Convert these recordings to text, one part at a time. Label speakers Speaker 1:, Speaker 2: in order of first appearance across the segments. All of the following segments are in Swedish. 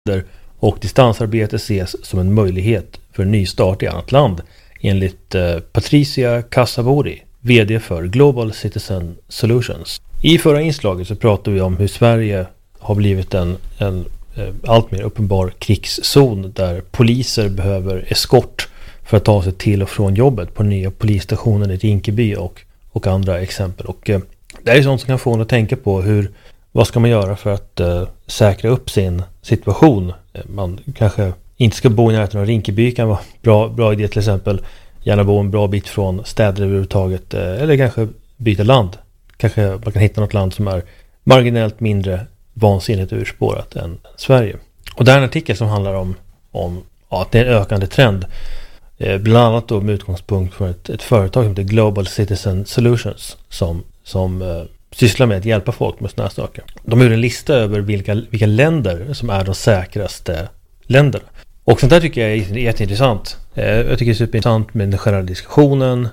Speaker 1: och distansarbete ses som en möjlighet för en ny start i annat land, enligt Patricia Casabori, vd för Global Citizen Solutions. I förra inslaget så pratade vi om hur Sverige har blivit en allt mer uppenbar krigszon där poliser behöver eskort för att ta sig till och från jobbet på nya polisstationen i Rinkeby och andra exempel. Och det är sånt som kan få en att tänka på vad ska man göra för att säkra upp sin situation. Man kanske inte ska bo i närheten av Rinkeby, kan vara bra idé till exempel. Gärna bo en bra bit från städer överhuvudtaget, eller kanske byta land. Kanske man kan hitta något land som är marginellt mindre vansinnigt urspårat än Sverige. Och det är en artikel som handlar om att det är en ökande trend. Bland annat då med utgångspunkt från ett företag som heter Global Citizen Solutions som sysslar med att hjälpa folk med sådana här saker. De har gjort en lista över vilka länder som är de säkraste länderna. Och sånt där tycker jag är jätteintressant. Jag tycker det är superintressant med den generella diskussionen.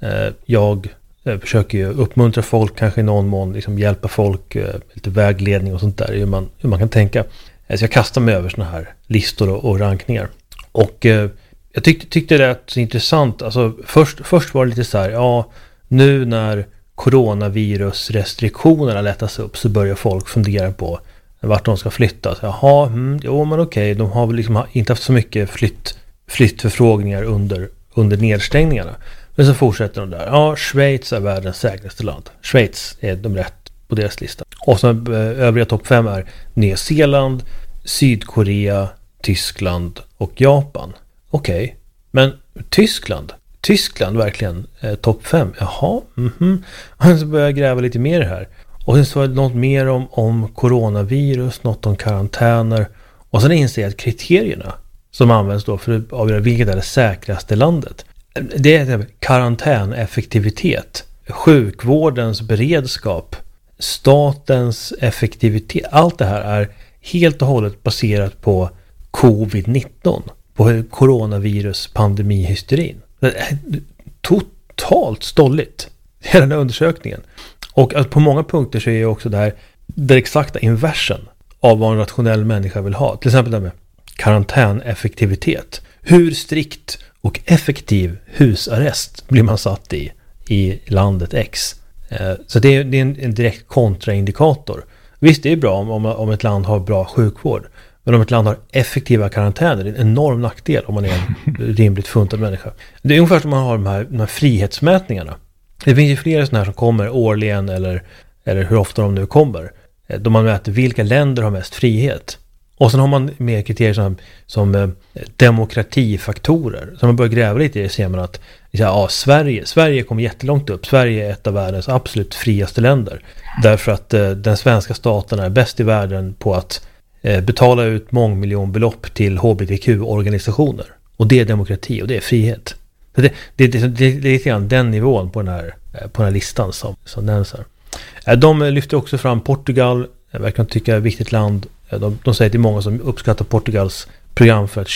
Speaker 1: Jag försöker ju uppmuntra folk, kanske i någon mån liksom hjälpa folk, lite vägledning och sånt där, hur man kan tänka. Så jag kastar mig över såna här listor och rankningar. Och jag tyckte det är så intressant. Alltså först var det lite så här, nu när coronavirusrestriktionerna lättas upp så börjar folk fundera på vart de ska flytta. Så, men okej, de har väl liksom inte haft så mycket flyttförfrågningar under nedstängningarna. Men så fortsätter de där. Schweiz är världens säkraste land. Schweiz är de rätt på deras lista. Och så övriga topp 5 är Nya Zeeland, Sydkorea, Tyskland och Japan. Okej, men Tyskland verkligen topp 5. Jaha, Och så börjar jag gräva lite mer här. Och sen så var det något mer om coronavirus, något om karantäner. Och sen inser jag att kriterierna som används då för att avgöra vilket är det säkraste landet. Det är karantäneffektivitet, sjukvårdens beredskap, statens effektivitet. Allt det här är helt och hållet baserat på covid-19, på coronavirus-pandemihysterin. Det är totalt stolligt, hela den här undersökningen. Och att på många punkter så är ju också det här den exakta inversen av vad en rationell människa vill ha. Till exempel det med karantäneffektivitet. Hur strikt och effektiv husarrest blir man satt i landet X. Så det är en direkt kontraindikator. Visst, det är bra om ett land har bra sjukvård. Men om ett land har effektiva karantäner, det är en enorm nackdel om man är en rimligt funtad människa. Det är ungefär som man har de här frihetsmätningarna. Det finns ju flera sådana här som kommer årligen eller hur ofta de nu kommer. Då man mäter vilka länder har mest frihet. Och sen har man mer kriterier som demokratifaktorer. Så man börjar gräva lite i det, ser man att Sverige kommer jättelångt upp. Sverige är ett av världens absolut friaste länder. Därför att den svenska staten är bäst i världen på att betala ut mångmiljonbelopp till hbtq-organisationer. Och det är demokrati och det är frihet. Det är lite grann den nivån på den här listan som nämns här. De lyfter också fram Portugal. Jag verkar tycka det är ett viktigt land. De säger till många som uppskattar Portugals program för att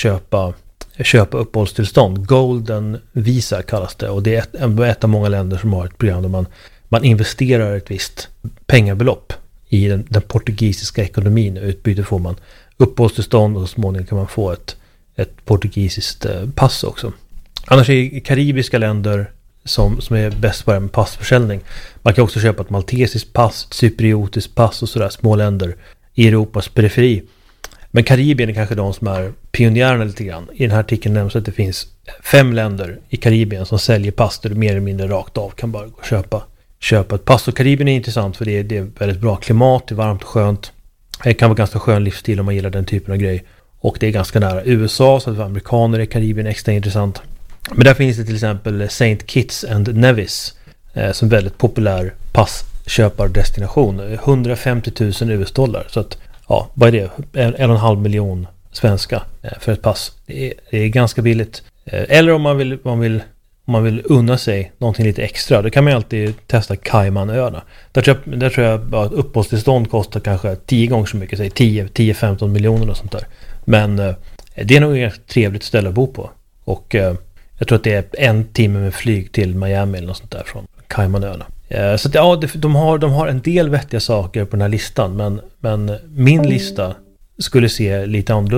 Speaker 1: köpa uppehållstillstånd. Golden Visa kallas det. Och det är ett av många länder som har ett program där man investerar ett visst pengabelopp i den portugisiska ekonomin. Utbyte får man uppehållstillstånd och så småningom kan man få ett portugisiskt pass också. Annars är karibiska länder som är bäst på det med passförsäljning. Man kan också köpa ett maltesiskt pass, ett cypriotiskt pass och sådär, små länder i Europas periferi. Men Karibien är kanske de som är pionjärerna lite grann. I den här artikeln nämns att det finns 5 länder i Karibien som säljer pass där du mer eller mindre rakt av kan bara gå och köpa ett pass. Och Karibien är intressant för det är väldigt bra klimat, det är varmt och skönt. Det kan vara ganska skön livsstil om man gillar den typen av grej. Och det är ganska nära USA, så att amerikaner i Karibien är extra intressant. Men där finns det till exempel St. Kitts and Nevis som väldigt populär passköpardestination. 150 000 US-dollar. Så att, vad är det? 1,5 miljon svenska för ett pass. Det är ganska billigt. Eller om man vill unna sig någonting lite extra, då kan man alltid testa Caymanöarna. Där tror jag att uppehållstillstånd kostar kanske 10 gånger så mycket, säg 10-15 miljoner och sånt där. Men det är nog ett trevligt ställe att bo på. Och jag tror att det är 1 timme med flyg till Miami eller något sånt där från Caymanöarna. Så att, de har en del vettiga saker på den här listan, men min lista skulle se lite annorlunda